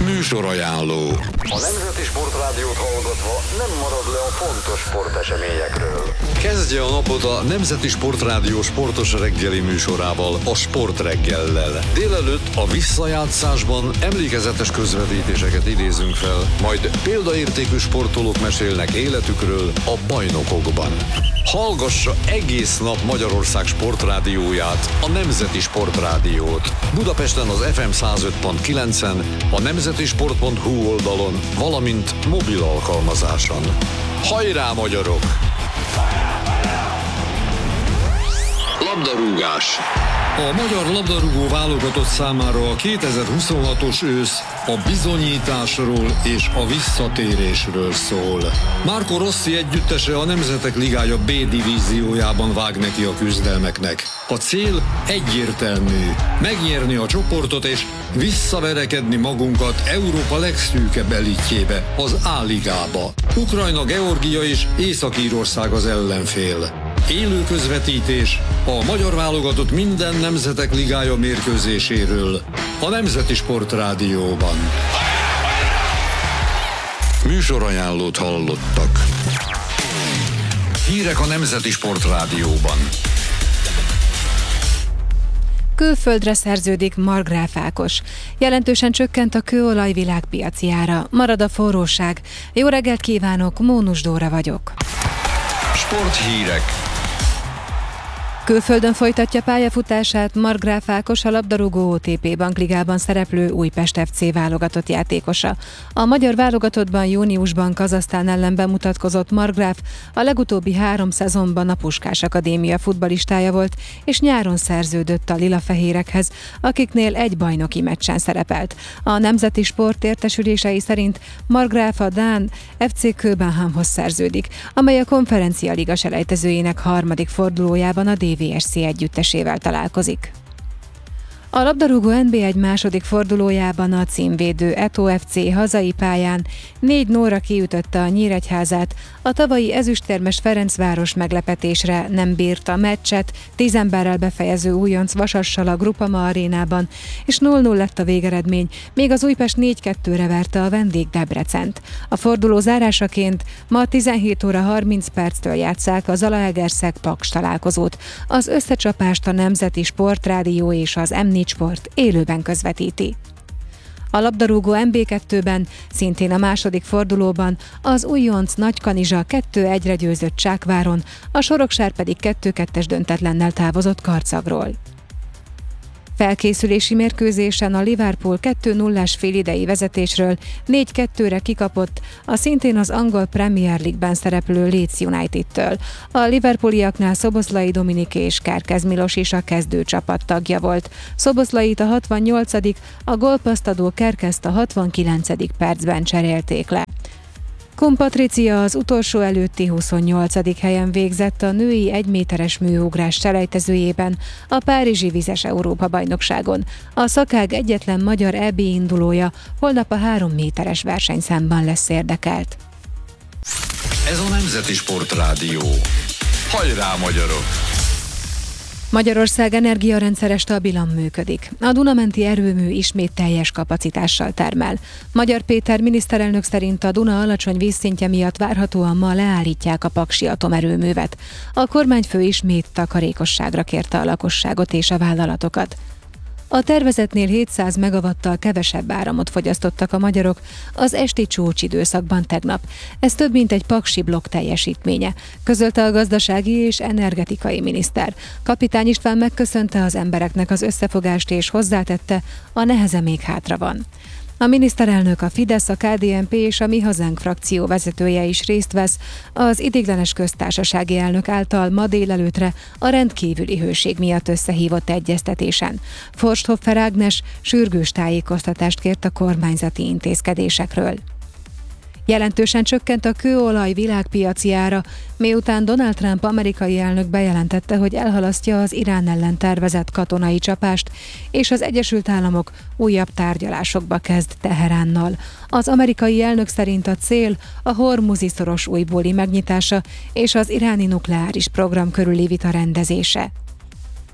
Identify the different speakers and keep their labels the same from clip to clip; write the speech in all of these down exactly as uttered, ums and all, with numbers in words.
Speaker 1: Műsorajánló.
Speaker 2: A Nemzeti Sportrádiót hallgatva nem marad le a fontos sporteseményekről.
Speaker 1: Kezdje a napot a Nemzeti Sportrádió sportos reggeli műsorával, a Sportreggellel. Délelőtt a visszajátszásban emlékezetes közvetítéseket idézünk fel, majd példaértékű sportolók mesélnek életükről a bajnokokban. Hallgassa egész nap Magyarország sportrádióját, a Nemzeti Sportrádiót. Budapesten az ef em száz öt pont kilencen, a nemzetisport pont hu oldalon, valamint mobil alkalmazáson. Hajrá, magyarok! Labdarúgás. A magyar labdarúgó válogatott számára a kétezer-huszonhatos ősz a bizonyításról és a visszatérésről szól. Marco Rossi együttese a Nemzetek Ligája B divíziójában vág neki a küzdelmeknek. A cél egyértelmű: megnyerni a csoportot és visszaverekedni magunkat Európa legszűkebb elitjébe, az A-ligába. Ukrajna, Georgia és Észak-Írország az ellenfél. Élő közvetítés a magyar válogatott minden Nemzetek Ligája mérkőzéséről a Nemzeti Sportrádióban. Műsorajánlót hallottak. Hírek a Nemzeti Sportrádióban.
Speaker 3: Külföldre szerződik Markgraf Ákos. Jelentősen csökkent a kőolaj világpiaci ára. Marad a forróság. Jó reggelt kívánok, Mónus Dóra vagyok.
Speaker 1: Sporthírek.
Speaker 3: Külföldön folytatja pályafutását Markgraf Ákos, a labdarúgó o té pé Bankligában szereplő Újpest ef cé válogatott játékosa. A magyar válogatottban júniusban Kazahsztán ellen bemutatkozott Markgraf a legutóbbi három szezonban a Puskás Akadémia futballistája volt, és nyáron szerződött a lilafehérekhez, akiknél egy bajnoki meccsen szerepelt. A Nemzeti Sport értesülései szerint Markgraf a dán ef cé Köbenhamnhoz szerződik, amely a Konferencia Liga selejtezőjének harmadik fordulójában a dé vé es cé együttesével találkozik. A labdarúgó en bé egy második fordulójában a címvédő Eto ef cé hazai pályán négy nullra kiütötte a Nyíregyházát, a tavalyi ezüstérmes Ferencváros meglepetésre nem bírta a meccset, tíz emberrel befejező újonc Vasassal a Groupama arénában, és nulla nulla lett a végeredmény, még az Újpest négy kettőre verte a vendég Debrecent. A forduló zárásaként ma tizenhét óra harminc perctől játsszák a Zalaegerszeg Paks találkozót. Az összecsapást a Nemzeti Sportrádió és az em négy Sport élőben közvetíti. A labdarúgó en bé kettőben szintén a második fordulóban az újonc Nagykanizsa kettő egyre győzött Csákváron, a Soroksár pedig kettő kettes döntetlennel távozott Karcagról. Felkészülési mérkőzésen a Liverpool kettő nullás félidei vezetésről négy kettőre kikapott a szintén az angol Premier League-ben szereplő Leeds United-től. A liverpooliaknál Szoboszlai Dominik és Kerkez Milos is a kezdőcsapat tagja volt. Szoboszlait a hatvannyolcadik, a gólpasszt adó Kerkezt a hatvankilencedik percben cserélték le. Kun Patricia az utolsó előtti huszonnyolcadik helyen végzett a női egyméteres műugrás selejtezőjében a Párizsi Vizes Európa-bajnokságon. A szakág egyetlen magyar é bé indulója holnap a három méteres versenyszámban lesz érdekelt.
Speaker 1: Ez a Nemzeti Sportrádió. Hajrá, magyarok!
Speaker 3: Magyarország energiarendszere stabilan működik. A Duna-menti erőmű ismét teljes kapacitással termel. Magyar Péter miniszterelnök szerint a Duna alacsony vízszintje miatt várhatóan ma leállítják a paksi atomerőművet. A kormányfő ismét takarékosságra kérte a lakosságot és a vállalatokat. A tervezetnél hétszáz megawattal kevesebb áramot fogyasztottak a magyarok az esti csúcsidőszakban tegnap. Ez több mint egy paksi blokk teljesítménye, közölte a gazdasági és energetikai miniszter. Kapitány István megköszönte az embereknek az összefogást és hozzátette, a neheze még hátra van. A miniszterelnök, a Fidesz, a ká dé en pé és a Mi Hazánk frakció vezetője is részt vesz az ideiglenes köztársasági elnök által ma délelőtre a rendkívüli hőség miatt összehívott egyeztetésen. Forsthoffer Ágnes sürgős tájékoztatást kért a kormányzati intézkedésekről. Jelentősen csökkent a kőolaj világpiaci ára, miután Donald Trump amerikai elnök bejelentette, hogy elhalasztja az Irán ellen tervezett katonai csapást, és az Egyesült Államok újabb tárgyalásokba kezd Teheránnal. Az amerikai elnök szerint a cél a Hormuzi szoros újbóli megnyitása és az iráni nukleáris program körüli vita rendezése.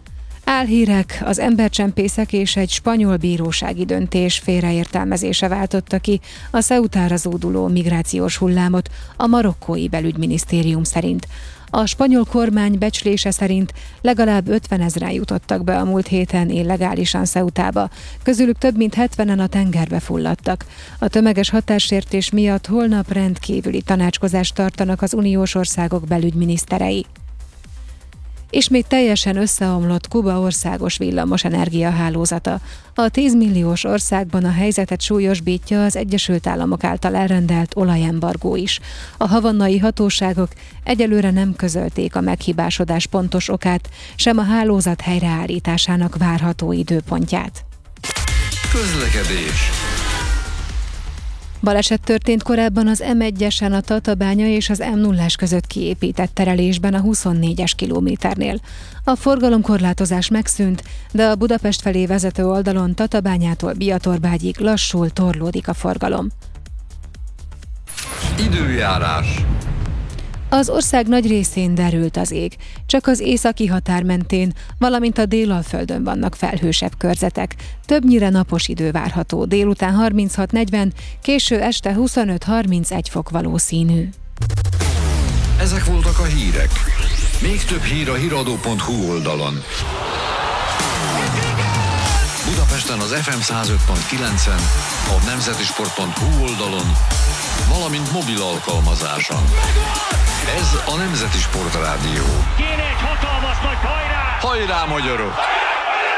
Speaker 3: Álhírek, az embercsempészek és egy spanyol bírósági döntés félreértelmezése váltotta ki a Ceutára zúduló migrációs hullámot a marokkói belügyminisztérium szerint. A spanyol kormány becslése szerint legalább ötvenezren jutottak be a múlt héten illegálisan Ceutába, közülük több mint hetvenen a tengerbe fulladtak. A tömeges határsértés miatt holnap rendkívüli tanácskozást tartanak az uniós országok belügyminiszterei. Ismét teljesen összeomlott Kuba országos villamos energiahálózata. A tízmilliós országban a helyzetet súlyosbítja az Egyesült Államok által elrendelt olajembargó is. A havannai hatóságok egyelőre nem közölték a meghibásodás pontos okát, sem a hálózat helyreállításának várható időpontját.
Speaker 1: Közlekedés.
Speaker 3: Baleset történt korábban az em egyesen a Tatabánya és az em nullás között kiépített terelésben a huszonnégyes kilométernél. A forgalomkorlátozás megszűnt, de a Budapest felé vezető oldalon Tatabányától Biatorbágyig lassul torlódik a forgalom.
Speaker 1: Időjárás.
Speaker 3: Az ország nagy részén derült az ég, csak az északi határ mentén, valamint a Délalföldön vannak felhősebb körzetek. Többnyire napos idő várható, délután harminchat negyven, késő este huszonöt harmincegy fok valószínű.
Speaker 1: Ezek voltak a hírek. Még több hír a híradó pont hu oldalon. Budapesten az ef em száz öt pont kilencen, a nemzetisport pont hu oldalon, valamint mobil alkalmazáson. Ez a Nemzeti Sport Rádió.
Speaker 4: Kéne egy hatalmas nagy hajrá!
Speaker 1: Hajrá, magyarok!